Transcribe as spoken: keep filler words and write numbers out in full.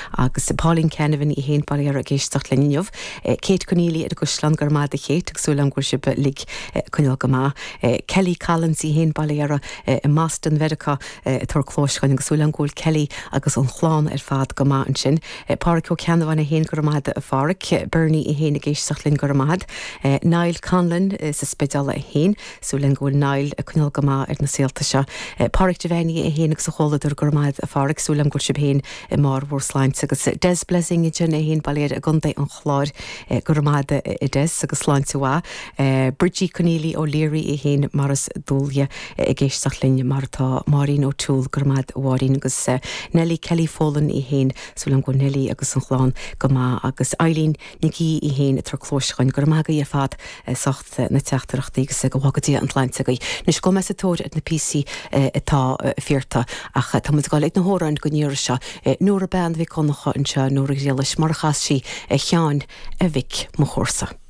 agus Pauline Canavan I héin bailí ar a géisteach leniuh. Kate Connelly ar a guslan gur má de chéit ag súlam gur sib lig cynil go má. Kelly Collins I héin bailí ar a Maston Vedacha tar clóischain agus súlam gúil Kelly agus an chlán ar fad go má an sin. Páric O'Canavan a héin gur mád a Fáric, Bernie I héin a géisteach lin gur mád. Niall Conlon sa spedal a héin, súlam gúil Niall a cynil go má ar na síalta se. Páric Devaney a héin agus a choladur gur mád a Fáric, súlam gúil sib héin I mar bhór sláint agus Des Blessing I djin a héin baléir a gundai an chláir gur mád I Des agus sláint wa. Bridgie Connelly O'Leary I héin maras dúlja a géisteach lin mar tá Maureen O'Toole gur mád Warin agus Nelly Kelly Follen I héin, súlam gúil Nelly agus an chlán go má agus Eileen Nicky I héin tar clóischain gur mága I fad sacht na teachtarachtaí agus go bhagadtí an tlaintagaí. Nus go me sa tóir at na P C tá fiorta ach tá mu gáil ag na hóran go níor se nuair a band bhí connacha an se nuair a réalis mar chas sí cheán a bhic mo chósa.